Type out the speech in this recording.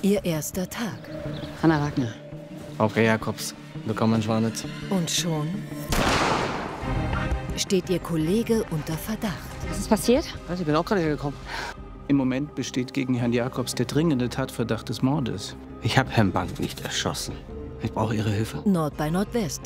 Ihr erster Tag. Hanna Wagner. Frau Jakobs, willkommen in Schwanitz. Und schon steht Ihr Kollege unter Verdacht. Was ist passiert? Ich bin auch gerade hergekommen. Im Moment besteht gegen Herrn Jakobs der dringende Tatverdacht des Mordes. Ich habe Herrn Bank nicht erschossen. Ich brauche Ihre Hilfe. Nord bei Nordwest.